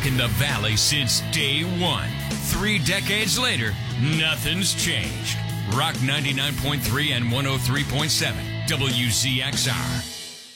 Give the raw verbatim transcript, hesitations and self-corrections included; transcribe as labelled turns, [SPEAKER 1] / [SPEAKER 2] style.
[SPEAKER 1] rocking the Valley since day one. Three decades later, nothing's changed. Rock ninety-nine point three and one oh three point seven, W Z X R.